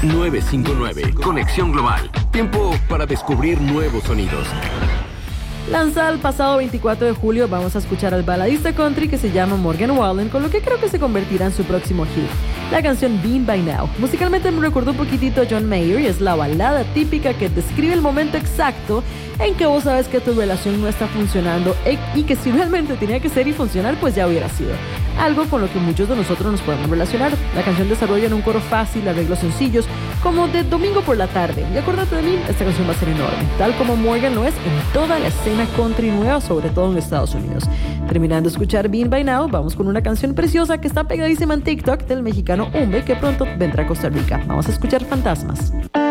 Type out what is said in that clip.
959, Conexión Global. Tiempo para descubrir nuevos sonidos. Lanzada el pasado 24 de julio, vamos a escuchar al baladista country que se llama Morgan Wallen, con lo que creo que se convertirá en su próximo hit. La canción Bean by Now. Musicalmente me recordó un poquitito a John Mayer y es la balada típica que describe el momento exacto en que vos sabes que tu relación no está funcionando y que si realmente tenía que ser y funcionar, pues ya hubiera sido. Algo con lo que muchos de nosotros nos podemos relacionar. La canción desarrolla en un coro fácil, arreglos sencillos, como de domingo por la tarde. Y acuérdate de mí, esta canción va a ser enorme, tal como Morgan lo es en toda la escena country nueva, sobre todo en Estados Unidos. Terminando de escuchar Bean by Now, vamos con una canción preciosa que está pegadísima en TikTok del mexicano Umbe, que pronto vendrá a Costa Rica. Vamos a escuchar Fantasmas.